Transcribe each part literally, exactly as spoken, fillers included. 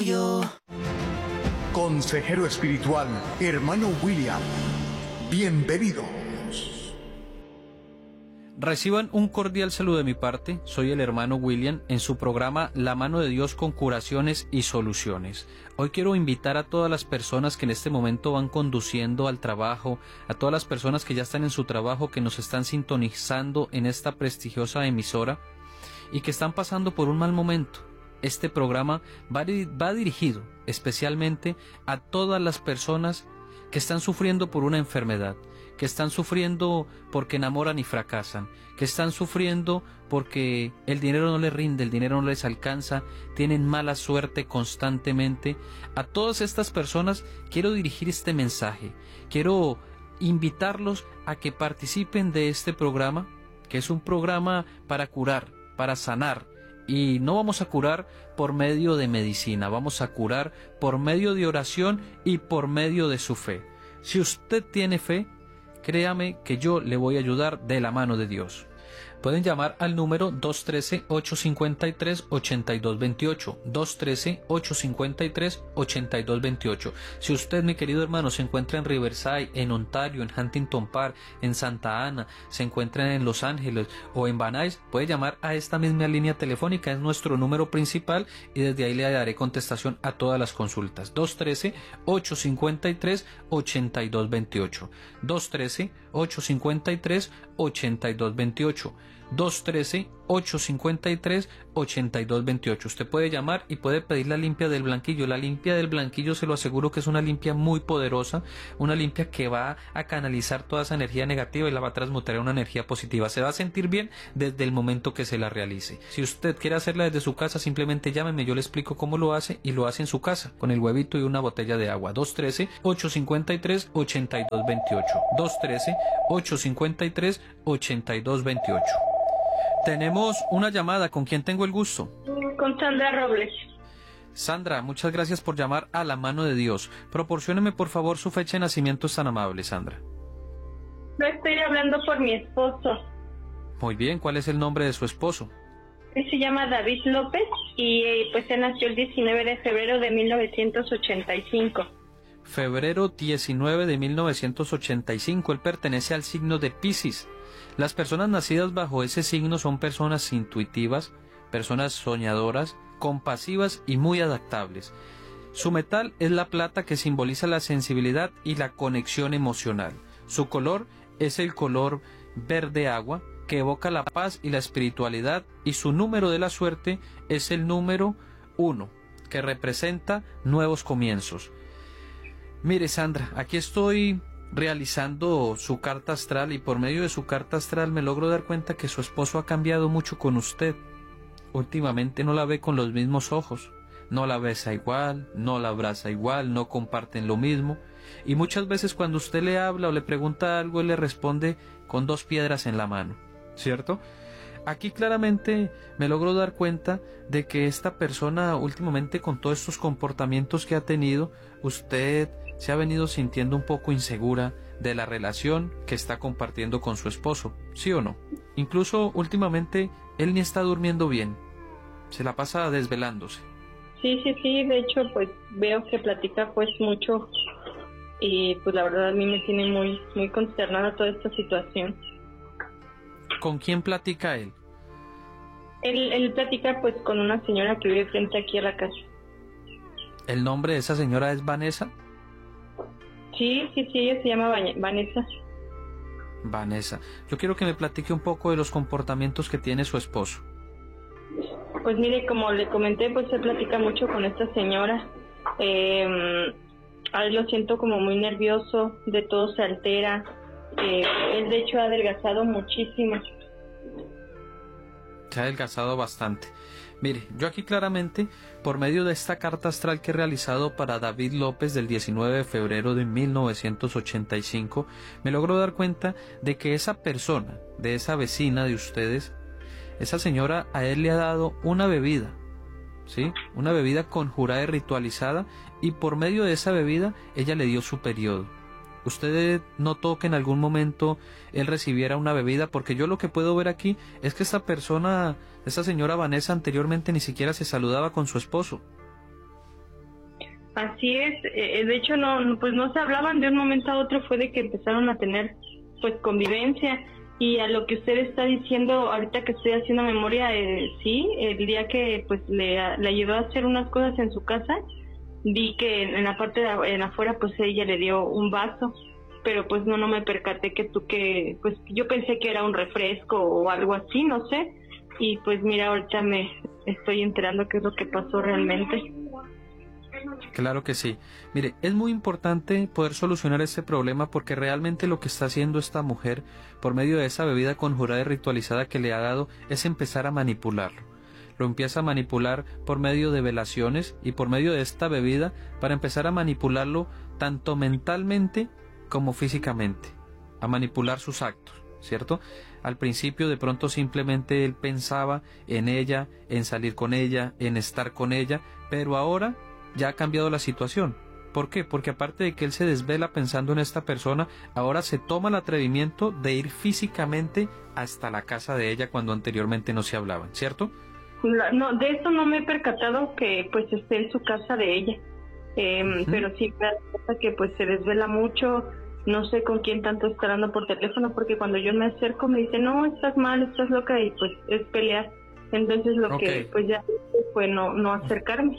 yo. Consejero espiritual, hermano William. Bienvenidos. Reciban un cordial saludo de mi parte, soy el hermano William en su programa La Mano de Dios con Curaciones y Soluciones. Hoy quiero invitar a todas las personas que en este momento van conduciendo al trabajo, a todas las personas que ya están en su trabajo, que nos están sintonizando en esta prestigiosa emisora y que están pasando por un mal momento. Este programa va, va dirigido especialmente a todas las personas que están sufriendo por una enfermedad, que están sufriendo porque enamoran y fracasan, que están sufriendo porque el dinero no les rinde, el dinero no les alcanza, tienen mala suerte constantemente. A todas estas personas quiero dirigir este mensaje, quiero invitarlos a que participen de este programa, que es un programa para curar, para sanar. Y no vamos a curar por medio de medicina, vamos a curar por medio de oración y por medio de su fe. Si usted tiene fe, créame que yo le voy a ayudar de la mano de Dios. Pueden llamar al número dos uno tres, ocho cinco tres, ocho dos dos ocho, dos uno tres, ocho cinco tres, ocho dos dos ocho. Si usted, mi querido hermano, se encuentra en Riverside, en Ontario, en Huntington Park, en Santa Ana, se encuentra en Los Ángeles o en Van Nuys, puede llamar a esta misma línea telefónica, es nuestro número principal y desde ahí le daré contestación a todas las consultas. dos uno tres, ocho cinco tres, ocho dos dos ocho, dos uno tres, ocho cinco tres, ocho dos dos ocho, dos uno tres, ocho cinco tres, ocho dos dos ocho. Usted puede llamar y puede pedir la limpia del blanquillo. La limpia del blanquillo, se lo aseguro que es una limpia muy poderosa, una limpia que va a canalizar toda esa energía negativa y la va a transmutar en una energía positiva. Se va a sentir bien desde el momento que se la realice. Si usted quiere hacerla desde su casa, simplemente llámeme, yo le explico cómo lo hace y lo hace en su casa, con el huevito y una botella de agua. dos uno tres, ocho cinco tres, ocho dos dos ocho, dos uno tres, ocho cinco tres, ocho dos dos ocho. Tenemos una llamada. ¿Con quién tengo el gusto? Con Sandra Robles. Sandra, muchas gracias por llamar a La Mano de Dios. Proporcióneme por favor su fecha de nacimiento, es tan amable, Sandra. No, estoy hablando por mi esposo. Muy bien, ¿cuál es el nombre de su esposo? Él se llama David López y pues él nació el diecinueve de febrero de mil novecientos ochenta y cinco. Febrero diecinueve de mil novecientos ochenta y cinco, él pertenece al signo de Piscis. Las personas nacidas bajo ese signo son personas intuitivas, personas soñadoras, compasivas y muy adaptables. Su metal es la plata, que simboliza la sensibilidad y la conexión emocional. Su color es el color verde agua, que evoca la paz y la espiritualidad, y su número de la suerte es el número uno, que representa nuevos comienzos. Mire, Sandra, aquí estoy realizando su carta astral y por medio de su carta astral me logro dar cuenta que su esposo ha cambiado mucho con usted. Últimamente no la ve con los mismos ojos, no la besa igual, no la abraza igual, no comparten lo mismo, y muchas veces cuando usted le habla o le pregunta algo, él le responde con dos piedras en la mano, ¿cierto? Aquí claramente me logro dar cuenta de que esta persona últimamente, con todos estos comportamientos que ha tenido, usted se ha venido sintiendo un poco insegura de la relación que está compartiendo con su esposo, ¿sí o no? Incluso últimamente él ni está durmiendo bien, se la pasa desvelándose. Sí, sí, sí, de hecho pues veo que platica pues mucho y pues la verdad a mí me tiene muy, muy consternada toda esta situación. ¿Con quién platica él? Él, él platica pues con una señora que vive frente aquí a la casa. ¿El nombre de esa señora es Vanessa? Sí, sí, sí, ella se llama Vanessa. Vanessa, yo quiero que me platique un poco de los comportamientos que tiene su esposo. Pues mire, como le comenté, pues él platica mucho con esta señora. Eh, a él lo siento como muy nervioso, de todo se altera. Eh, él de hecho ha adelgazado muchísimo. Se ha adelgazado bastante. Mire, yo aquí claramente, por medio de esta carta astral que he realizado para David López del diecinueve de febrero de mil novecientos ochenta y cinco, me logro dar cuenta de que esa persona, de esa vecina de ustedes, esa señora a él le ha dado una bebida, ¿sí? Una bebida conjurada y ritualizada, y por medio de esa bebida ella le dio su periodo. ¿Usted notó que en algún momento él recibiera una bebida? Porque yo lo que puedo ver aquí es que esta persona, esta señora Vanessa, anteriormente ni siquiera se saludaba con su esposo. Así es, eh, de hecho no, no, pues no se hablaban, de un momento a otro fue de que empezaron a tener pues convivencia. Y a lo que usted está diciendo ahorita que estoy haciendo memoria, eh, sí, el día que pues le, le ayudó a hacer unas cosas en su casa, vi que en, en la parte de en afuera pues ella le dio un vaso, pero pues no no me percaté que tú que pues yo pensé que era un refresco o algo así, no sé, y pues mira, ahorita me estoy enterando qué es lo que pasó realmente. Claro que sí. Mire, es muy importante poder solucionar este problema porque realmente lo que está haciendo esta mujer por medio de esa bebida conjurada y ritualizada que le ha dado es empezar a manipularlo. Lo empieza a manipular por medio de velaciones y por medio de esta bebida para empezar a manipularlo tanto mentalmente como físicamente, a manipular sus actos, ¿cierto? Al principio de pronto simplemente él pensaba en ella, en salir con ella, en estar con ella, pero ahora ya ha cambiado la situación. ¿Por qué? Porque aparte de que él se desvela pensando en esta persona, ahora se toma el atrevimiento de ir físicamente hasta la casa de ella cuando anteriormente no se hablaban, ¿cierto? No, de eso no me he percatado que pues esté en su casa de ella, eh, uh-huh. Pero sí me pasa que pues se desvela mucho, no sé con quién tanto está hablando por teléfono, porque cuando yo me acerco me dice, no, estás mal, estás loca, y pues es pelear. Entonces lo okay. que pues ya fue no, no acercarme.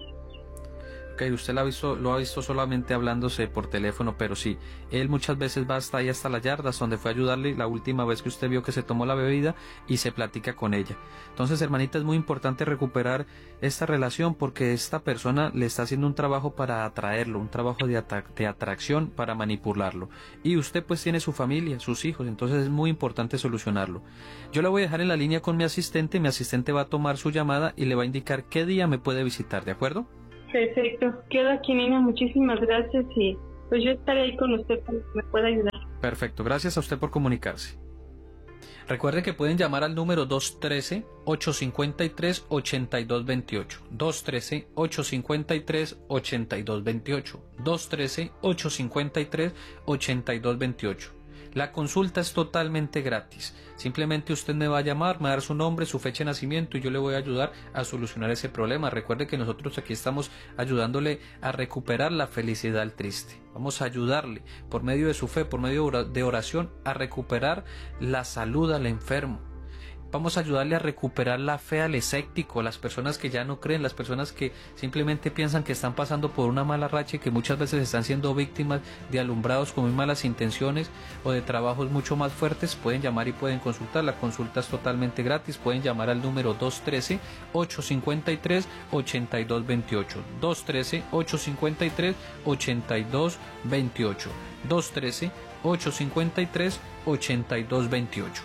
Ok, usted lo ha visto, lo ha visto solamente hablándose por teléfono, pero sí, él muchas veces va hasta ahí, hasta las yardas, donde fue a ayudarle la última vez que usted vio que se tomó la bebida y se platica con ella. Entonces, hermanita, es muy importante recuperar esta relación porque esta persona le está haciendo un trabajo para atraerlo, un trabajo de, atra- de atracción para manipularlo. Y usted pues tiene su familia, sus hijos, entonces es muy importante solucionarlo. Yo la voy a dejar en la línea con mi asistente, mi asistente va a tomar su llamada y le va a indicar qué día me puede visitar, ¿de acuerdo? Perfecto, quedo aquí, Nina, muchísimas gracias y pues yo estaré ahí con usted para que me pueda ayudar. Perfecto, gracias a usted por comunicarse. Recuerden que pueden llamar al número dos uno tres, ocho cinco tres, ocho dos dos ocho, dos uno tres, ocho cinco tres, ocho dos dos ocho, dos uno tres, ocho cinco tres, ocho dos dos ocho. La consulta es totalmente gratis. Simplemente usted me va a llamar, me va a dar su nombre, su fecha de nacimiento y yo le voy a ayudar a solucionar ese problema. Recuerde que nosotros aquí estamos ayudándole a recuperar la felicidad al triste. Vamos a ayudarle por medio de su fe, por medio de oración, a recuperar la salud al enfermo. Vamos a ayudarle a recuperar la fe al escéptico, las personas que ya no creen, las personas que simplemente piensan que están pasando por una mala racha y que muchas veces están siendo víctimas de alumbrados con muy malas intenciones o de trabajos mucho más fuertes. Pueden llamar y pueden consultar, la consulta es totalmente gratis. Pueden llamar al número dos uno tres, ocho cinco tres, ocho dos dos ocho, dos uno tres, ocho cinco tres, ocho dos dos ocho, dos uno tres, ocho cinco tres, ocho dos dos ocho.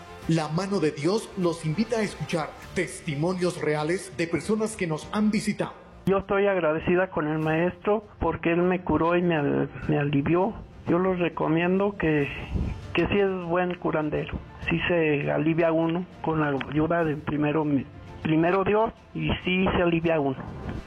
La mano de Dios los invita a escuchar testimonios reales de personas que nos han visitado. Yo estoy agradecida con el maestro porque él me curó y me, al, me alivió. Yo los recomiendo que, que sí es buen curandero. Sí se alivia uno con la ayuda de primero, primero Dios y sí se alivia uno.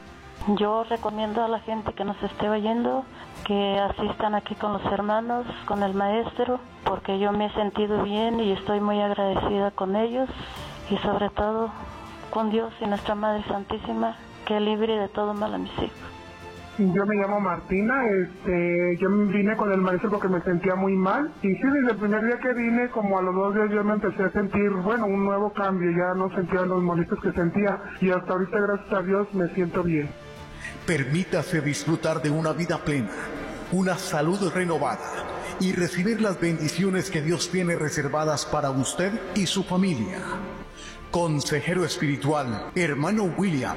Yo recomiendo a la gente que nos esté oyendo que asistan aquí con los hermanos, con el maestro, porque yo me he sentido bien y estoy muy agradecida con ellos y sobre todo con Dios y nuestra Madre Santísima, que libre de todo mal a mis hijos. Yo me llamo Martina, este, yo vine con el maestro porque me sentía muy mal y sí, desde el primer día que vine, como a los dos días yo me empecé a sentir, bueno, un nuevo cambio, ya no sentía los molestios que sentía y hasta ahorita, gracias a Dios, me siento bien. Permítase disfrutar de una vida plena, una salud renovada y recibir las bendiciones que Dios tiene reservadas para usted y su familia. Consejero espiritual, hermano William.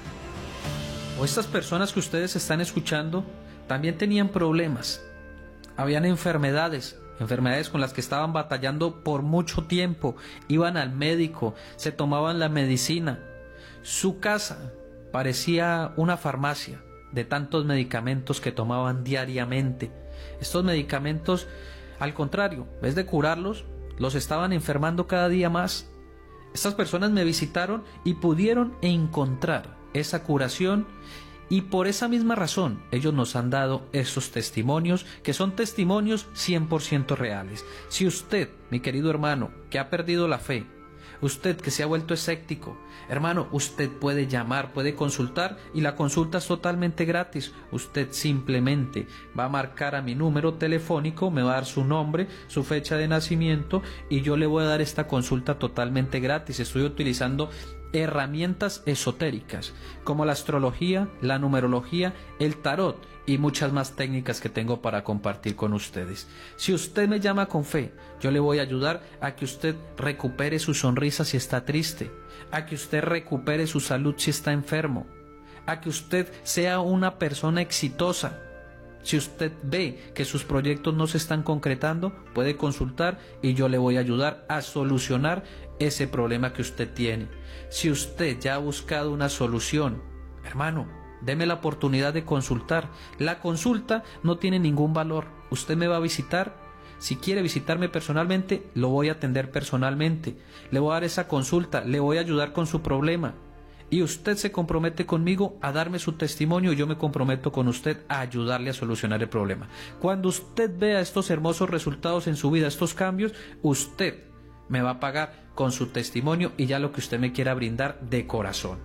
O estas personas que ustedes están escuchando también tenían problemas, habían enfermedades, enfermedades con las que estaban batallando por mucho tiempo, iban al médico, se tomaban la medicina, su casa parecía una farmacia de tantos medicamentos que tomaban diariamente. Estos medicamentos, al contrario, en vez de curarlos, los estaban enfermando cada día más. Estas personas me visitaron y pudieron encontrar esa curación y por esa misma razón ellos nos han dado esos testimonios que son testimonios cien por ciento reales. Si usted, mi querido hermano, que ha perdido la fe, Usted que se ha vuelto escéptico, hermano, usted puede llamar, puede consultar y la consulta es totalmente gratis. Usted simplemente va a marcar a mi número telefónico, me va a dar su nombre, su fecha de nacimiento y yo le voy a dar esta consulta totalmente gratis. Estoy utilizando herramientas esotéricas como la astrología, la numerología, el tarot y muchas más técnicas que tengo para compartir con ustedes. Si usted me llama con fe, yo le voy a ayudar a que usted recupere su sonrisa si está triste, a que usted recupere su salud si está enfermo, a que usted sea una persona exitosa. Si usted ve que sus proyectos no se están concretando, puede consultar y yo le voy a ayudar a solucionar ese problema que usted tiene. Si usted ya ha buscado una solución, hermano, deme la oportunidad de consultar. La consulta no tiene ningún valor. Usted me va a visitar. Si quiere visitarme personalmente, lo voy a atender personalmente. Le voy a dar esa consulta, le voy a ayudar con su problema. Y usted se compromete conmigo a darme su testimonio y yo me comprometo con usted a ayudarle a solucionar el problema. Cuando usted vea estos hermosos resultados en su vida, estos cambios, usted me va a pagar con su testimonio y ya lo que usted me quiera brindar de corazón.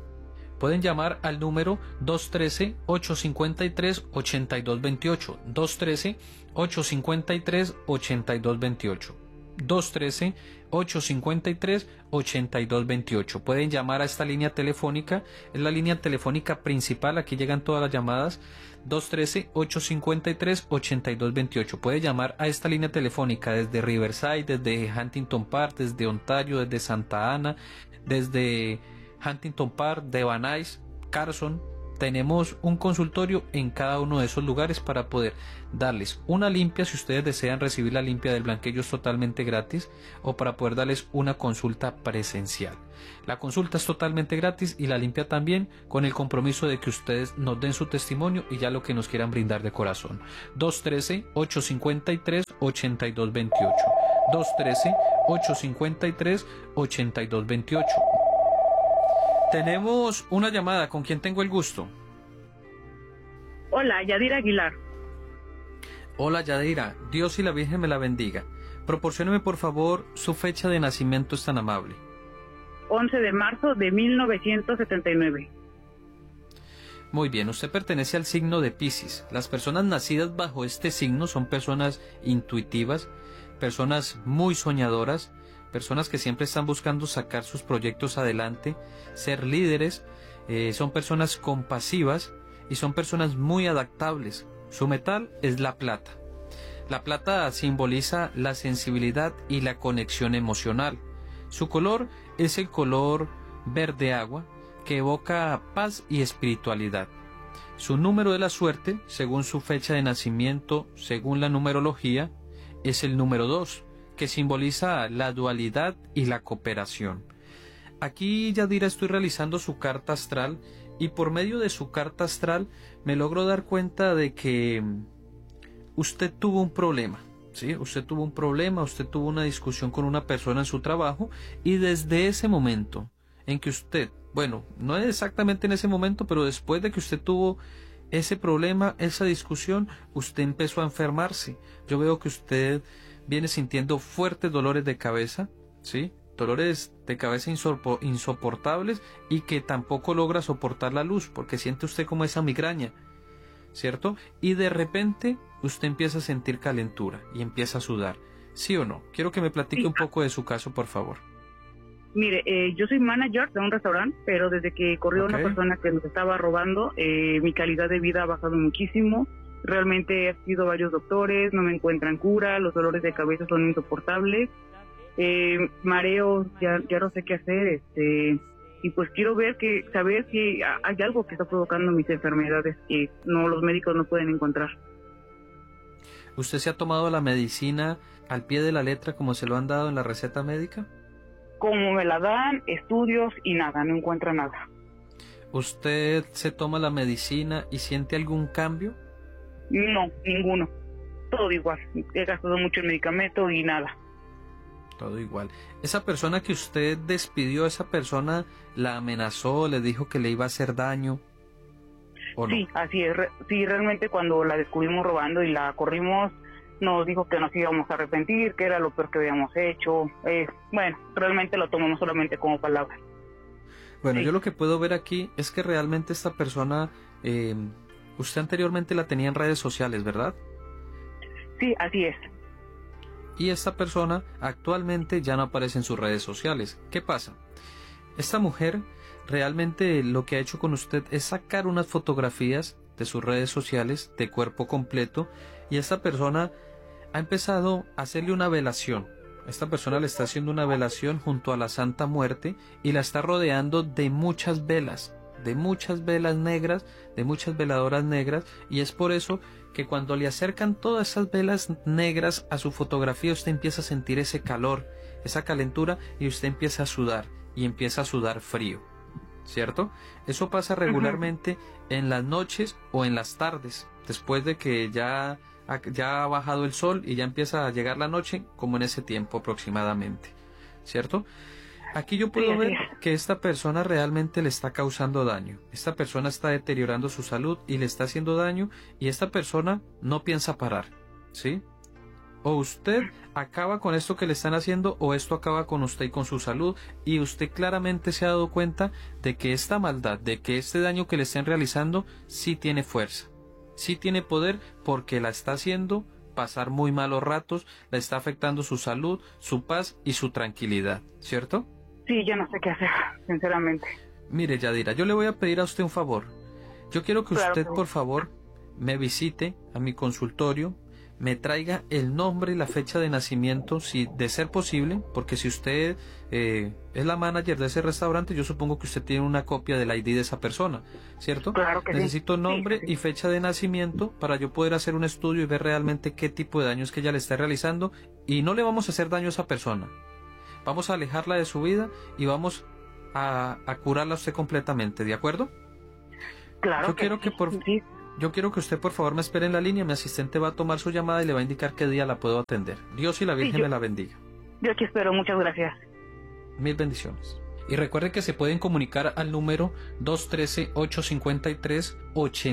Pueden llamar al número dos uno tres, ocho cinco tres, ocho dos dos ocho, dos uno tres, ocho cinco tres, ocho dos dos ocho. dos uno tres, ocho cinco tres, ocho dos dos ocho. Pueden llamar a esta línea telefónica, es la línea telefónica principal, aquí llegan todas las llamadas, dos uno tres, ocho cinco tres, ocho dos dos ocho. Puede llamar a esta línea telefónica desde Riverside, desde Huntington Park, desde Ontario, desde Santa Ana, desde Huntington Park, de Van Nuys, Carson. Tenemos un consultorio en cada uno de esos lugares para poder darles una limpia si ustedes desean recibir la limpia del blanquillo, es totalmente gratis, o para poder darles una consulta presencial. La consulta es totalmente gratis y la limpia también, con el compromiso de que ustedes nos den su testimonio y ya lo que nos quieran brindar de corazón. dos uno tres, ocho cinco tres, ocho dos dos ocho. dos uno tres, ocho cinco tres, ocho dos dos ocho. Tenemos una llamada. ¿Con quién tengo el gusto? Hola, Yadira Aguilar. Hola, Yadira. Dios y la Virgen me la bendiga. Proporcióneme, por favor, su fecha de nacimiento, es tan amable. once de marzo de mil novecientos setenta y nueve. Muy bien, usted pertenece al signo de Piscis. Las personas nacidas bajo este signo son personas intuitivas, personas muy soñadoras, personas que siempre están buscando sacar sus proyectos adelante, ser líderes, eh, son personas compasivas y son personas muy adaptables. Su metal es la plata. La plata simboliza la sensibilidad y la conexión emocional. Su color es el color verde agua, que evoca paz y espiritualidad. Su número de la suerte, según su fecha de nacimiento, según la numerología, es el número dos, que simboliza la dualidad y la cooperación. Aquí, Yadira, estoy realizando su carta astral y por medio de su carta astral me logro dar cuenta de que usted tuvo un problema, ¿sí? Usted tuvo un problema, usted tuvo una discusión con una persona en su trabajo y desde ese momento en que usted, bueno, no es exactamente en ese momento, pero después de que usted tuvo ese problema, esa discusión, usted empezó a enfermarse. Yo veo que usted viene sintiendo fuertes dolores de cabeza, ¿sí? Dolores de cabeza insoportables y que tampoco logra soportar la luz porque siente usted como esa migraña, ¿cierto? Y de repente usted empieza a sentir calentura y empieza a sudar, ¿sí o no? Quiero que me platique sí. un poco de su caso, por favor. Mire, eh, yo soy manager de un restaurante, pero desde que corrió okay. una persona que nos estaba robando, eh, mi calidad de vida ha bajado muchísimo. Realmente he sido varios doctores, no me encuentran cura, los dolores de cabeza son insoportables, eh, mareos, ya, ya no sé qué hacer, este, y pues quiero ver que, saber si hay algo que está provocando mis enfermedades que no, los médicos no pueden encontrar. ¿Usted se ha tomado la medicina al pie de la letra como se lo han dado en la receta médica? Como me la dan, estudios y nada, no encuentra nada. ¿Usted se toma la medicina y siente algún cambio? No, ninguno. Todo igual. He gastado mucho el medicamento y nada. Todo igual. ¿Esa persona que usted despidió, esa persona la amenazó, le dijo que le iba a hacer daño? ¿O no? Sí, así es. Sí, realmente cuando la descubrimos robando y la corrimos, nos dijo que nos íbamos a arrepentir, que era lo peor que habíamos hecho. Eh, bueno, realmente lo tomamos solamente como palabras. Bueno, sí. Yo lo que puedo ver aquí es que realmente esta persona, eh, usted anteriormente la tenía en redes sociales, ¿verdad? Sí, así es. Y esta persona actualmente ya no aparece en sus redes sociales. ¿Qué pasa? Esta mujer realmente lo que ha hecho con usted es sacar unas fotografías de sus redes sociales de cuerpo completo, y esta persona ha empezado a hacerle una velación. Esta persona le está haciendo una velación junto a la Santa Muerte y la está rodeando de muchas velas, de muchas velas negras, de muchas veladoras negras, y es por eso que cuando le acercan todas esas velas negras a su fotografía, usted empieza a sentir ese calor, esa calentura, y usted empieza a sudar, y empieza a sudar frío, ¿cierto? Eso pasa regularmente uh-huh. en las noches o en las tardes, después de que ya, ya ha bajado el sol y ya empieza a llegar la noche, como en ese tiempo aproximadamente, ¿cierto? Aquí yo puedo ver que esta persona realmente le está causando daño. Esta persona está deteriorando su salud y le está haciendo daño, y esta persona no piensa parar, ¿sí? O usted acaba con esto que le están haciendo, o esto acaba con usted y con su salud, y usted claramente se ha dado cuenta de que esta maldad, de que este daño que le estén realizando sí tiene fuerza, sí tiene poder, porque la está haciendo pasar muy malos ratos, la está afectando su salud, su paz y su tranquilidad, ¿cierto? Sí, yo no sé qué hacer, sinceramente. Mire, Yadira, yo le voy a pedir a usted un favor. Yo quiero que claro usted, que por favor, me visite a mi consultorio, me traiga el nombre y la fecha de nacimiento, si de ser posible, porque si usted eh, es la manager de ese restaurante, yo supongo que usted tiene una copia del I D de esa persona, ¿cierto? Claro que Necesito sí. nombre sí, sí. y fecha de nacimiento para yo poder hacer un estudio y ver realmente qué tipo de daños que ella le está realizando, y no le vamos a hacer daño a esa persona. Vamos a alejarla de su vida y vamos a, a curarla a usted completamente, ¿de acuerdo? Claro yo que quiero sí, que por sí. Yo quiero que usted por favor me espere en la línea. Mi asistente va a tomar su llamada y le va a indicar qué día la puedo atender. Dios y la Virgen sí, yo, me la bendiga. Yo aquí espero, muchas gracias. Mil bendiciones. Y recuerde que se pueden comunicar al número dos uno tres, ocho cinco tres, ocho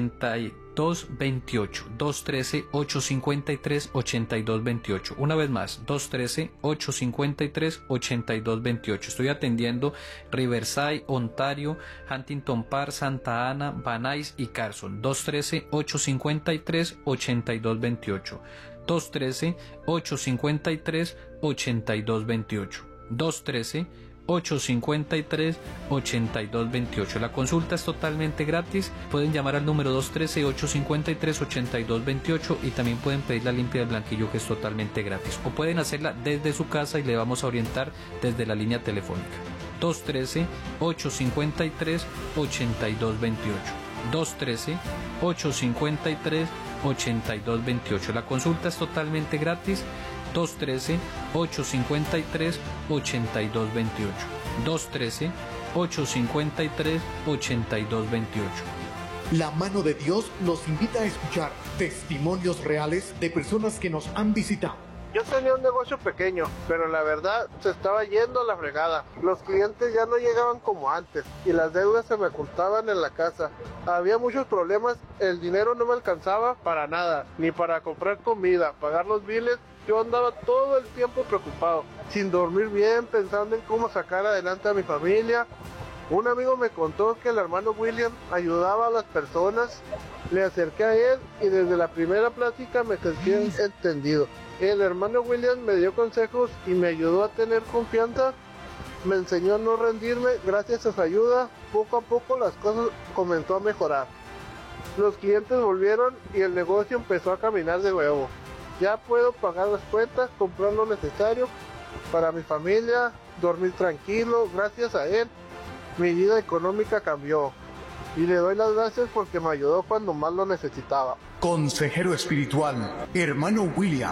dos dos ocho. dos uno tres, ocho cinco tres, ocho dos dos ocho. Una vez más, dos uno tres, ocho cinco tres, ocho dos dos ocho. Estoy atendiendo Riverside, Ontario, Huntington Park, Santa Ana, Van Nuys y Carson. dos uno tres, ocho cinco tres, ocho dos dos ocho. dos uno tres, ocho cinco tres, ocho dos dos ocho. dos uno tres, ocho cinco tres, ocho dos dos ocho. La consulta es totalmente gratis. Pueden llamar al número dos uno tres, ocho cinco tres, ocho dos dos ocho, y también pueden pedir la limpia del blanquillo, que es totalmente gratis, o pueden hacerla desde su casa y le vamos a orientar desde la línea telefónica dos uno tres, ocho cinco tres, ocho dos dos ocho. dos uno tres, ocho cinco tres, ocho dos dos ocho. La consulta es totalmente gratis. dos uno tres, ocho cinco tres, ocho dos dos ocho. dos uno tres, ocho cinco tres, ocho dos dos ocho. La mano de Dios nos invita a escuchar testimonios reales de personas que nos han visitado. Yo tenía un negocio pequeño, pero la verdad se estaba yendo a la fregada. Los clientes ya no llegaban como antes y las deudas se me ocultaban en la casa. Había muchos problemas, el dinero no me alcanzaba para nada, ni para comprar comida, pagar los biles. Yo andaba todo el tiempo preocupado, sin dormir bien, pensando en cómo sacar adelante a mi familia. Un amigo me contó que el hermano William ayudaba a las personas. Le acerqué a él y desde la primera plática me sentí entendido. El hermano William me dio consejos y me ayudó a tener confianza. Me enseñó a no rendirme. Gracias a su ayuda, poco a poco las cosas comenzó a mejorar. Los clientes volvieron y el negocio empezó a caminar de nuevo. Ya puedo pagar las cuentas, comprar lo necesario para mi familia, dormir tranquilo. Gracias a él, mi vida económica cambió. Y le doy las gracias porque me ayudó cuando más lo necesitaba. Consejero espiritual, hermano William.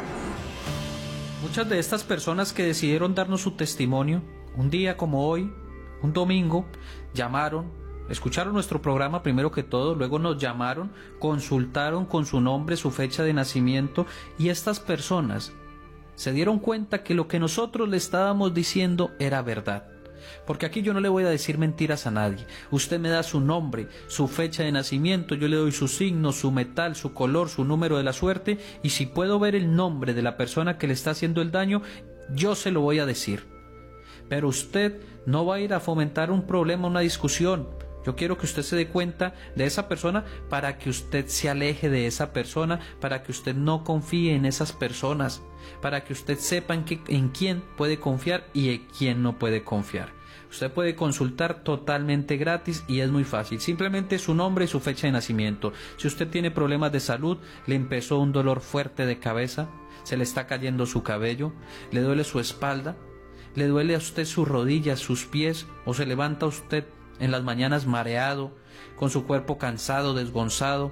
Muchas de estas personas que decidieron darnos su testimonio, un día como hoy, un domingo, llamaron, escucharon nuestro programa primero que todo, luego nos llamaron, consultaron con su nombre, su fecha de nacimiento, y estas personas se dieron cuenta que lo que nosotros le estábamos diciendo era verdad. porque aquí yo no le voy a decir mentiras a nadie. Usted me da su nombre, su fecha de nacimiento, yo le doy su signo, su metal, su color, su número de la suerte, y si puedo ver el nombre de la persona que le está haciendo el daño, yo se lo voy a decir. Pero usted no va a ir a fomentar un problema, una discusión. Yo quiero que usted se dé cuenta de esa persona para que usted se aleje de esa persona, para que usted no confíe en esas personas, para que usted sepa en, qué, en quién puede confiar y en quién no puede confiar. Usted puede consultar totalmente gratis y es muy fácil. Simplemente su nombre y su fecha de nacimiento. Si usted tiene problemas de salud, le empezó un dolor fuerte de cabeza, se le está cayendo su cabello, le duele su espalda, le duele a usted sus rodillas, sus pies, o se levanta usted en las mañanas mareado, con su cuerpo cansado, desgonzado,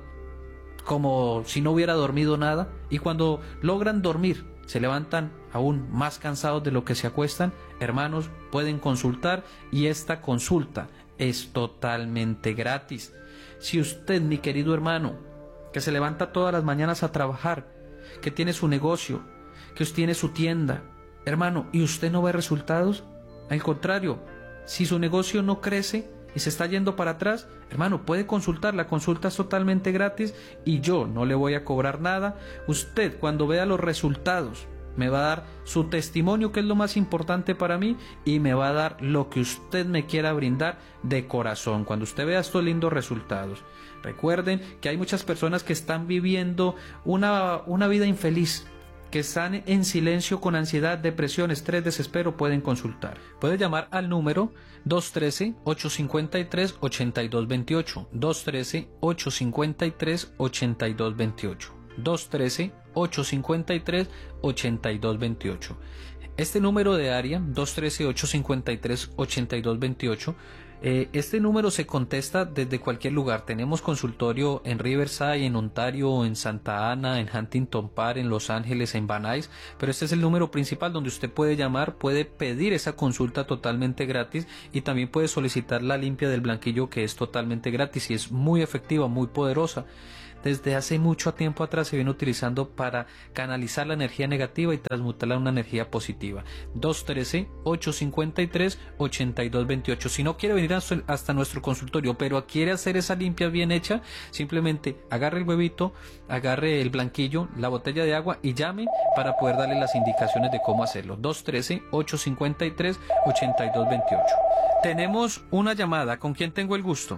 como si no hubiera dormido nada, y cuando logran dormir se levantan aún más cansados de lo que se acuestan, hermanos, pueden consultar, y esta consulta es totalmente gratis. Si usted, mi querido hermano, que se levanta todas las mañanas a trabajar, que tiene su negocio, que usted tiene su tienda, hermano, y usted no ve resultados, al contrario, si su negocio no crece y se está yendo para atrás, hermano, puede consultar. La consulta es totalmente gratis y yo no le voy a cobrar nada. Usted, cuando vea los resultados, me va a dar su testimonio, que es lo más importante para mí, y me va a dar lo que usted me quiera brindar de corazón cuando usted vea estos lindos resultados. Recuerden que hay muchas personas que están viviendo una, una vida infeliz, que están en silencio con ansiedad, depresión, estrés, desespero. Pueden consultar. Puede llamar al número dos uno tres, ocho cinco tres, ocho dos dos ocho, dos uno tres, ocho cinco tres, ocho dos dos ocho, dos uno tres, ocho cinco tres, ocho dos dos ocho. Este número de área, dos uno tres, ocho cinco tres, ocho dos dos ocho, Eh, este número se contesta desde cualquier lugar. Tenemos consultorio en Riverside, en Ontario, en Santa Ana, en Huntington Park, en Los Ángeles, en Van Nuys, pero este es el número principal donde usted puede llamar, puede pedir esa consulta totalmente gratis, y también puede solicitar la limpia del blanquillo, que es totalmente gratis y es muy efectiva, muy poderosa. Desde hace mucho tiempo atrás se viene utilizando para canalizar la energía negativa y transmutarla en una energía positiva. dos uno tres, ocho cinco tres, ocho dos dos ocho. Si no quiere venir hasta nuestro consultorio, pero quiere hacer esa limpia bien hecha, simplemente agarre el huevito, agarre el blanquillo, la botella de agua y llame para poder darle las indicaciones de cómo hacerlo. dos uno tres, ocho cinco tres, ocho dos dos ocho. Tenemos una llamada. ¿Con quién tengo el gusto?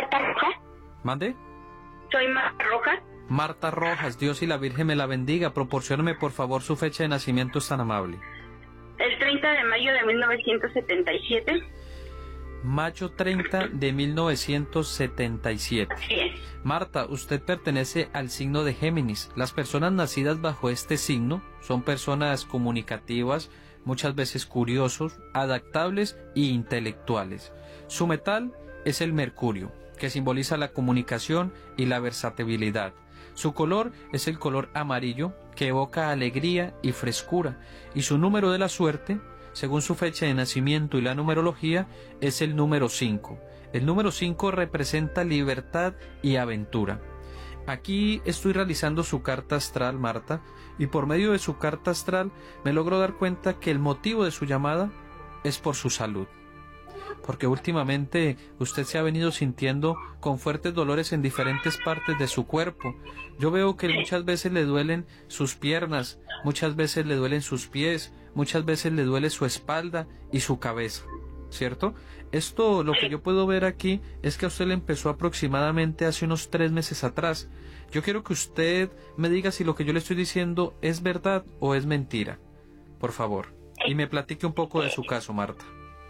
¿Mande? Soy Marta Rojas. Marta Rojas, Dios y la Virgen me la bendiga. Proporcióneme por favor su fecha de nacimiento, es tan amable. El treinta de mayo de mil novecientos setenta y siete. Mayo treinta de mil novecientos setenta y siete. Así es. Marta, usted pertenece al signo de Géminis. Las personas nacidas bajo este signo son personas comunicativas, muchas veces curiosos, adaptables e intelectuales. Su metal es el mercurio, que simboliza la comunicación y la versatilidad. Su color es el color amarillo, que evoca alegría y frescura, y su número de la suerte, según su fecha de nacimiento y la numerología, es el número cinco. El número cinco representa libertad y aventura. Aquí estoy realizando su carta astral, Marta, y por medio de su carta astral me logro dar cuenta que el motivo de su llamada es por su salud, porque últimamente usted se ha venido sintiendo con fuertes dolores en diferentes partes de su cuerpo. Yo veo que muchas veces le duelen sus piernas, muchas veces le duelen sus pies, muchas veces le duele su espalda y su cabeza, ¿cierto? Esto, lo que yo puedo ver aquí, es que a usted le empezó aproximadamente hace unos tres meses atrás. Yo quiero que usted me diga si lo que yo le estoy diciendo es verdad o es mentira, por favor, y me platique un poco de su caso, Marta.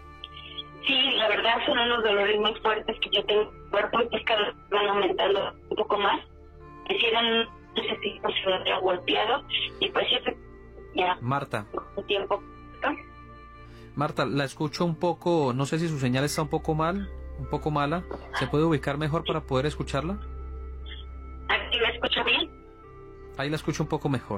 Sí, la verdad son unos dolores muy fuertes que yo tengo en el cuerpo, y pues cada vez van aumentando un poco más. Hicieron ese tipo se lo golpeado y pues siempre ya. Marta. Un tiempo. ¿no? Marta, la escucho un poco, no sé si su señal está un poco mal, un poco mala. ¿Se puede ubicar mejor para poder escucharla? ¿Aquí me escucha bien? Ahí la escucho un poco mejor.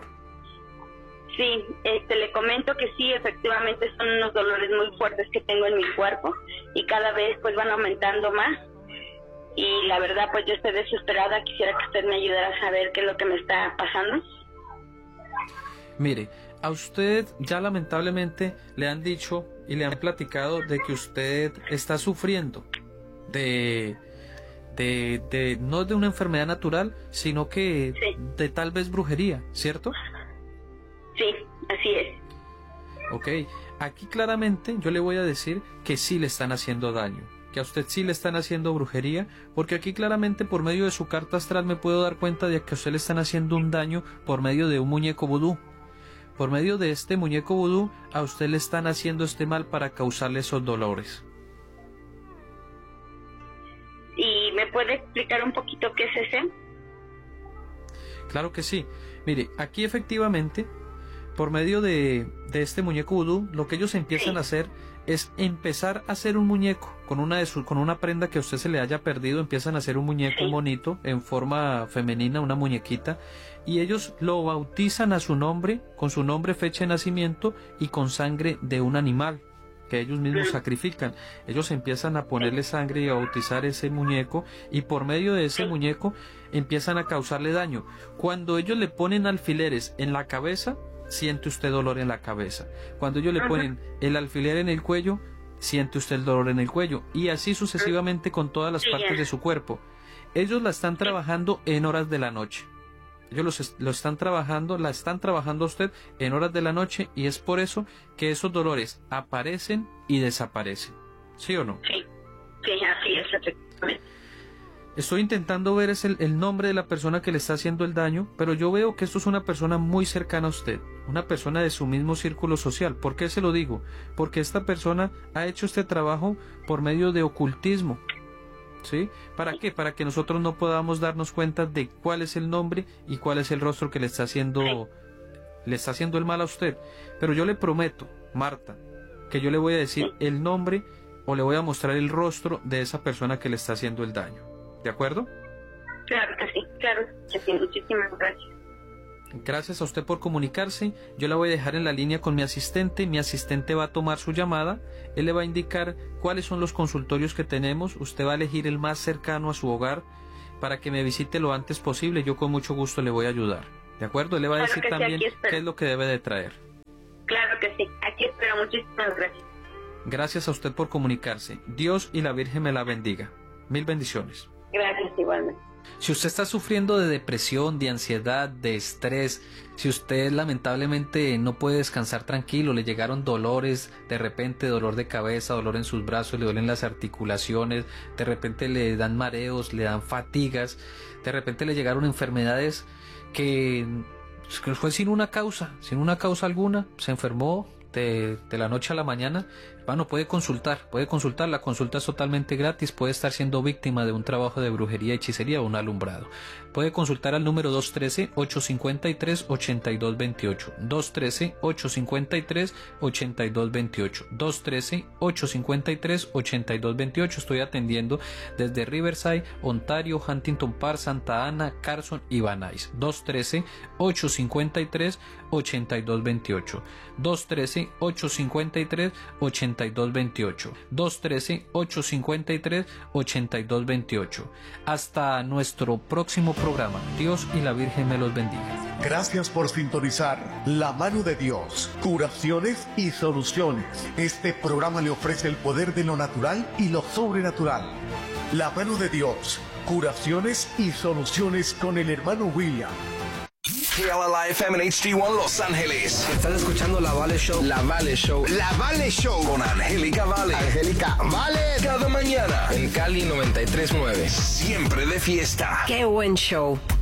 Sí, este, le comento que sí, efectivamente son unos dolores muy fuertes que tengo en mi cuerpo y cada vez pues van aumentando más, y la verdad pues yo estoy desesperada. Quisiera que usted me ayudara a saber qué es lo que me está pasando. Mire, a usted ya lamentablemente le han dicho y le han platicado de que usted está sufriendo de, de, de no de una enfermedad natural, sino que sí. de tal vez brujería, ¿cierto? Sí, así es. Ok, aquí claramente yo le voy a decir que sí le están haciendo daño, que a usted sí le están haciendo brujería, porque aquí claramente por medio de su carta astral me puedo dar cuenta de que a usted le están haciendo un daño por medio de un muñeco vudú. Por medio de este muñeco vudú a usted le están haciendo este mal para causarle esos dolores. ¿Y me puede explicar un poquito qué es ese? Claro que sí. Mire, aquí efectivamente, por medio de, de este muñeco vudú, lo que ellos empiezan sí. a hacer es empezar a hacer un muñeco con una de su, con una prenda que a usted se le haya perdido. Empiezan a hacer un muñeco sí. bonito en forma femenina, una muñequita, y ellos lo bautizan a su nombre, con su nombre, fecha de nacimiento y con sangre de un animal que ellos mismos sacrifican. Ellos empiezan a ponerle sangre y a bautizar ese muñeco, y por medio de ese muñeco empiezan a causarle daño. Cuando ellos le ponen alfileres en la cabeza, siente usted dolor en la cabeza. Cuando ellos le ponen el alfiler en el cuello, siente usted el dolor en el cuello, y así sucesivamente con todas las partes de su cuerpo. Ellos la están trabajando en horas de la noche. Ellos los, lo están trabajando, la están trabajando a usted en horas de la noche, y es por eso que esos dolores aparecen y desaparecen. ¿Sí o no? Sí, sí, así es, efectivamente. Estoy intentando ver es el, el nombre de la persona que le está haciendo el daño, pero yo veo que esto es una persona muy cercana a usted, una persona de su mismo círculo social. ¿Por qué se lo digo? Porque esta persona ha hecho este trabajo por medio de ocultismo. ¿Sí? ¿Para qué? Para que nosotros no podamos darnos cuenta de cuál es el nombre y cuál es el rostro que le está haciendo, le está haciendo el mal a usted. Pero yo le prometo, Marta, que yo le voy a decir el nombre o le voy a mostrar el rostro de esa persona que le está haciendo el daño. ¿De acuerdo? Claro que sí, claro que sí. Muchísimas gracias. Gracias a usted por comunicarse. Yo la voy a dejar en la línea con mi asistente. Mi asistente va a tomar su llamada. Él le va a indicar cuáles son los consultorios que tenemos. Usted va a elegir el más cercano a su hogar para que me visite lo antes posible. Yo con mucho gusto le voy a ayudar. ¿De acuerdo? Él le va a claro decir también sí, qué es lo que debe de traer. Claro que sí. Aquí espero. Muchísimas gracias. Gracias a usted por comunicarse. Dios y la Virgen me la bendiga. Mil bendiciones. Gracias, igualmente. Si usted está sufriendo de depresión, de ansiedad, de estrés, si usted lamentablemente no puede descansar tranquilo, le llegaron dolores, de repente dolor de cabeza, dolor en sus brazos, le duelen las articulaciones, de repente le dan mareos, le dan fatigas, de repente le llegaron enfermedades que, que fue sin una causa, sin una causa alguna, se enfermó de, de la noche a la mañana. Bueno, puede consultar, puede consultar, la consulta es totalmente gratis, puede estar siendo víctima de un trabajo de brujería, hechicería o un alumbrado. Puede consultar al número dos uno tres, ocho cinco tres, ocho dos dos ocho, dos uno tres, ocho cinco tres, ocho dos dos ocho, dos uno tres, ocho cinco tres, ocho dos dos ocho. Estoy atendiendo desde Riverside, Ontario, Huntington Park, Santa Ana, Carson y Van Nuys. dos uno tres, ocho cinco tres, ocho dos dos ocho, dos uno tres, ocho cinco tres, ocho dos dos ocho, dos uno tres, ocho cinco tres, ocho dos dos ocho. Hasta nuestro próximo programa. Dios y la Virgen me los bendiga. Gracias por sintonizar La Mano de Dios, curaciones y soluciones. Este programa le ofrece el poder de lo natural y lo sobrenatural. La Mano de Dios, curaciones y soluciones con el hermano William. K L L I F M en H D uno Los Ángeles. Estás escuchando La Vale Show. La Vale Show. La Vale Show. Con Angélica Vale. Angélica Vale. Cada mañana. En Cali noventa y tres punto nueve. Siempre de fiesta. Qué buen show.